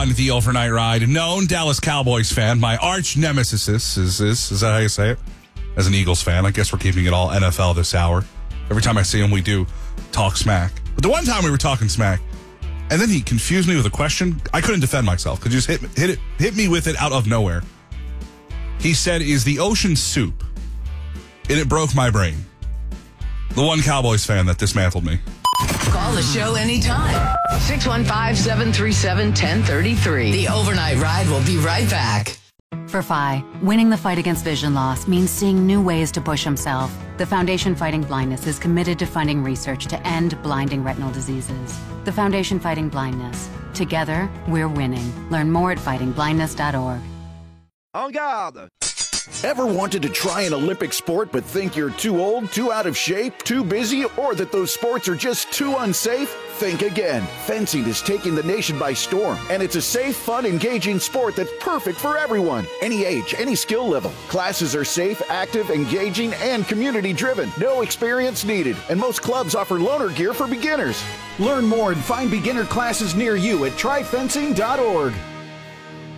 the overnight ride. Known Dallas Cowboys fan. My arch nemesis is that how you say it? As an Eagles fan, I guess we're keeping it all NFL this hour. Every time I see him, we do talk smack. But the one time we were talking smack, and then he confused me with a question. I couldn't defend myself because he just hit me with it out of nowhere. He said, "Is the ocean soup?" And it broke my brain. The one Cowboys fan that dismantled me. Call the show anytime. 615-737-1033. The Overnight Ride will be right back. For Phi, winning the fight against vision loss means seeing new ways to push himself. The Foundation Fighting Blindness is committed to funding research to end blinding retinal diseases. The Foundation Fighting Blindness. Together, we're winning. Learn more at fightingblindness.org. En garde! Ever wanted to try an Olympic sport but think you're too old, too out of shape, too busy, or that those sports are just too unsafe? Think again. Fencing is taking the nation by storm, and it's a safe, fun, engaging sport that's perfect for everyone. Any age, any skill level. Classes are safe, active, engaging, and community-driven. No experience needed, and most clubs offer loaner gear for beginners. Learn more and find beginner classes near you at tryfencing.org.